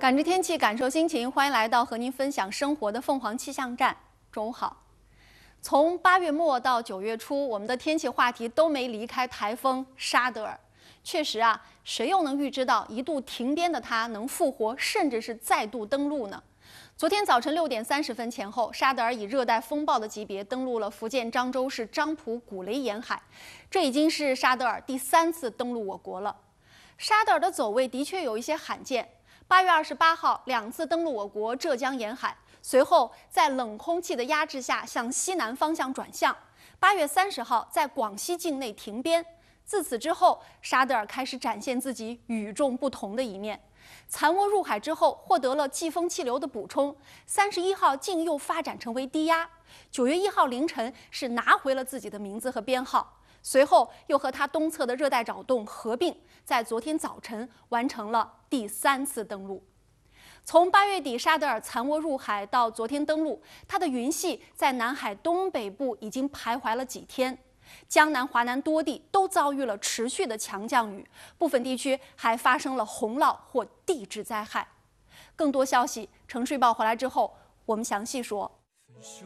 感知天气，感受心情，欢迎来到和您分享生活的凤凰气象站。中午好。从8月末到9月初，我们的天气话题都没离开台风沙德尔。确实啊，谁又能预知到一度停编的它能复活，甚至是再度登陆呢？昨天早晨6点30分前后，沙德尔以热带风暴的级别登陆了福建漳州市漳浦古雷沿海，这已经是沙德尔第3次登陆我国了。沙德尔的走位的确有一些罕见。8月28号2次登陆我国浙江沿海，随后在冷空气的压制下向西南方向转向。8月30号在广西境内停编。自此之后，沙德尔开始展现自己与众不同的一面。残涡入海之后，获得了季风气流的补充。31号竟又发展成为低压。9月1号凌晨是拿回了自己的名字和编号。随后又和它东侧的热带扰动合并，在昨天早晨完成了第3次登陆。从8月底沙德尔残涡入海到昨天登陆，它的云系在南海东北部已经徘徊了几天，江南、华南多地都遭遇了持续的强降雨，部分地区还发生了洪涝或地质灾害。更多消息，程睡报回来之后我们详细说。